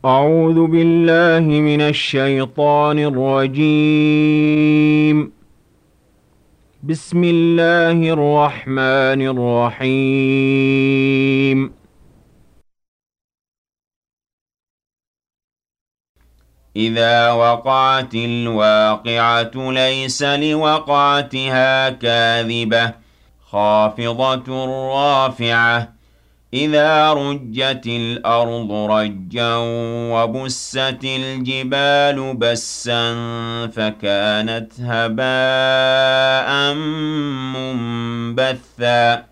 أعوذ بالله من الشيطان الرجيم. بسم الله الرحمن الرحيم. إذا وقعت الواقعة ليس لوقعتها كاذبة خافضة رافعة إذا رجت الأرض رجا وبست الجبال بسا فكانت هباء منبثا